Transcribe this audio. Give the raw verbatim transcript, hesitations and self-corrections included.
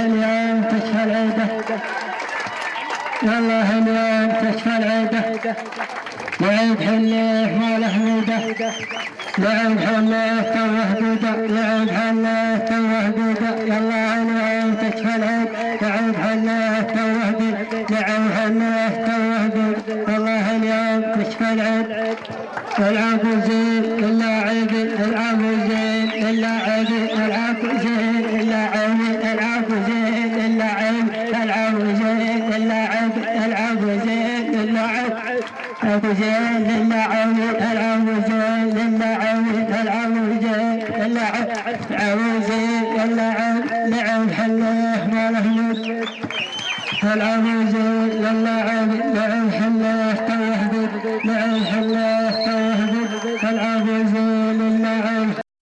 اليوم تشفى العيدة والله اليوم تشفى العيدة لعيد حليف ما له ميدة لعيد حليف توه بيدة لعيد حليف توه بيدة يلا اليوم تشفى العيد لعيد حليف توه بيدة لعيد حليف توه بيدة والله اليوم تشفى العيد العبوا زين إلا عيدي العبوا زين إلا عيدي العبوا زين إلا عيدي العبوا زين إلا عيدي العبوا زين إلا عيدي العبوا زين إلا عيدي أبو زين إلا عيدي العبوا زين إلا عيدي العبوا زين إلا عيدي العبوا زين إلا عيدي لعب حليه ما له ميت العبوا زين إلا عيدي